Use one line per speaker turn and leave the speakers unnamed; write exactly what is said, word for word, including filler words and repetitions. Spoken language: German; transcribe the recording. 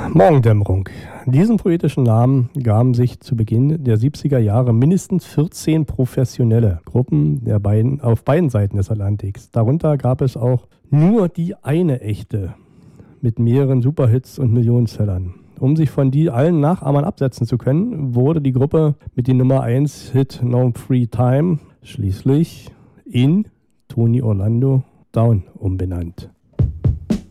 Morgendämmerung. Diesen poetischen Namen gaben sich zu Beginn der siebziger Jahre mindestens vierzehn professionelle Gruppen der beiden, auf beiden Seiten des Atlantiks. Darunter gab es auch nur die eine echte mit mehreren Superhits und Millionensellern. Um sich von die allen Nachahmern absetzen zu können, wurde die Gruppe mit dem Nummer eins Hit No Free Time schließlich in Tony Orlando Down umbenannt.